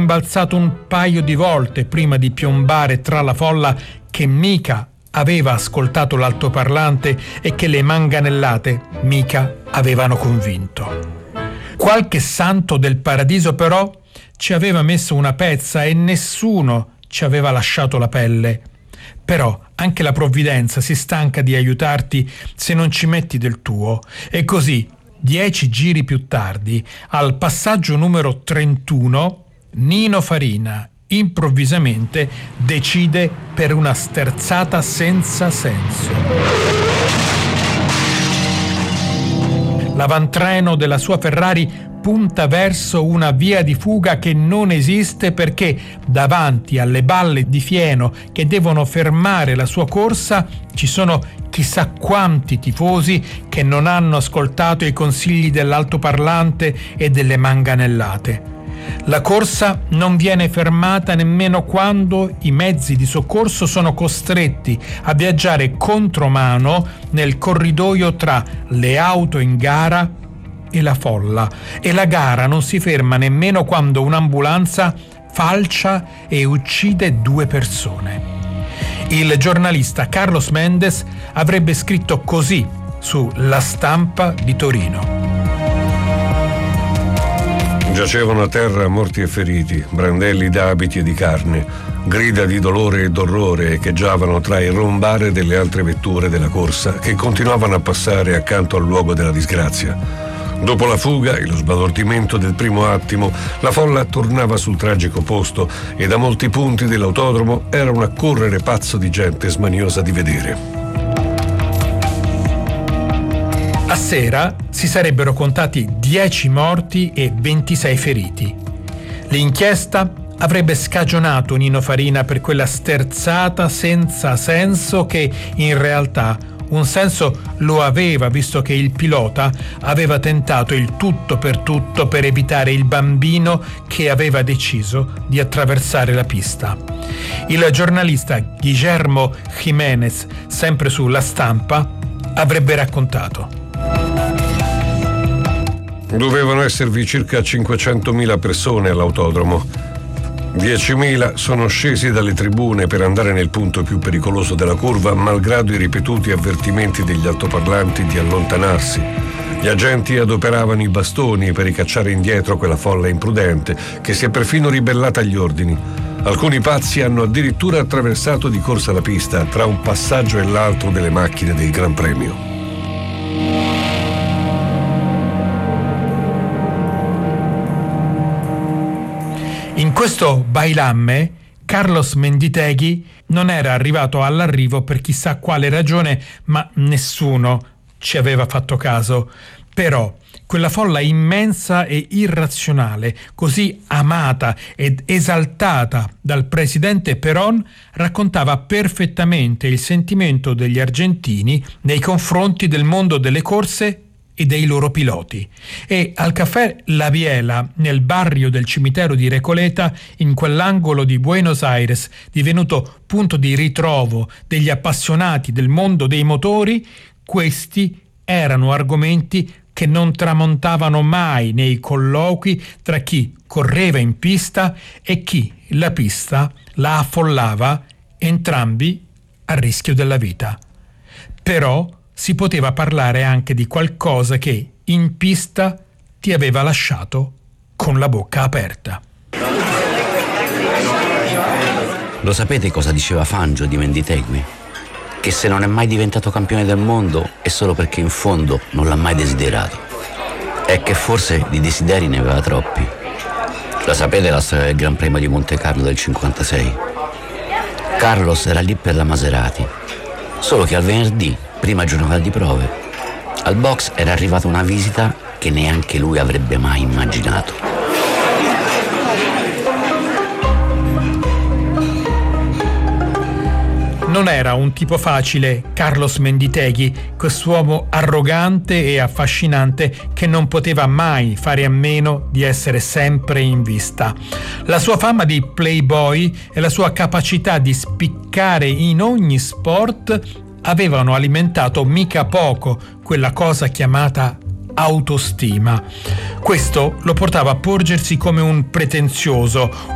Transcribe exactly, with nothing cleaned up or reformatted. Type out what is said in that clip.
rimbalzato un paio di volte prima di piombare tra la folla che mica aveva ascoltato l'altoparlante e che le manganellate mica avevano convinto. Qualche santo del paradiso però ci aveva messo una pezza e nessuno ci aveva lasciato la pelle. Però anche la provvidenza si stanca di aiutarti se non ci metti del tuo. E così, dieci giri più tardi, al passaggio numero trentuno, Nino Farina improvvisamente decide per una sterzata senza senso. L'avantreno della sua Ferrari punta verso una via di fuga che non esiste perché davanti alle balle di fieno che devono fermare la sua corsa ci sono chissà quanti tifosi che non hanno ascoltato i consigli dell'altoparlante e delle manganellate. La corsa non viene fermata nemmeno quando i mezzi di soccorso sono costretti a viaggiare contromano nel corridoio tra le auto in gara e la folla, e la gara non si ferma nemmeno quando un'ambulanza falcia e uccide due persone. Il giornalista Carlos Mendes avrebbe scritto così su La Stampa di Torino. Giacevano a terra morti e feriti, brandelli d'abiti e di carne, grida di dolore e d'orrore echeggiavano tra il rombare delle altre vetture della corsa che continuavano a passare accanto al luogo della disgrazia. Dopo la fuga e lo sbalordimento del primo attimo, la folla tornava sul tragico posto e da molti punti dell'autodromo era un accorrere pazzo di gente smaniosa di vedere. A sera si sarebbero contati dieci morti e ventisei feriti. L'inchiesta avrebbe scagionato Nino Farina per quella sterzata senza senso che in realtà un senso lo aveva, visto che il pilota aveva tentato il tutto per tutto per evitare il bambino che aveva deciso di attraversare la pista. Il giornalista Guillermo Jiménez, sempre su La Stampa, avrebbe raccontato: dovevano esservi circa cinquecentomila persone all'autodromo. diecimila sono scesi dalle tribune per andare nel punto più pericoloso della curva, malgrado i ripetuti avvertimenti degli altoparlanti di allontanarsi. Gli agenti adoperavano i bastoni per ricacciare indietro quella folla imprudente che si è perfino ribellata agli ordini. Alcuni pazzi hanno addirittura attraversato di corsa la pista tra un passaggio e l'altro delle macchine del Gran Premio. In questo bailamme, Carlos Menditeghi non era arrivato all'arrivo per chissà quale ragione, ma nessuno ci aveva fatto caso. Però quella folla immensa e irrazionale, così amata ed esaltata dal presidente Perón, raccontava perfettamente il sentimento degli argentini nei confronti del mondo delle corse e dei loro piloti. E al caffè La Biela, nel barrio del cimitero di Recoleta, in quell'angolo di Buenos Aires divenuto punto di ritrovo degli appassionati del mondo dei motori, questi erano argomenti che non tramontavano mai nei colloqui tra chi correva in pista e chi la pista la affollava, entrambi a rischio della vita. Però si poteva parlare anche di qualcosa che in pista ti aveva lasciato con la bocca aperta. Lo sapete cosa diceva Fangio di Menditegui? Che se non è mai diventato campione del mondo è solo perché in fondo non l'ha mai desiderato. E che forse di desideri ne aveva troppi. La sapete la storia del Gran Premio di Monte Carlo del cinquantasei? Carlos era lì per la Maserati, solo che al venerdì, prima giornata di prove, al box era arrivata una visita che neanche lui avrebbe mai immaginato. Non era un tipo facile Carlos Menditeghi, quest'uomo arrogante e affascinante che non poteva mai fare a meno di essere sempre in vista. La sua fama di playboy e la sua capacità di spiccare in ogni sport avevano alimentato mica poco quella cosa chiamata autostima. Questo lo portava a porgersi come un pretenzioso,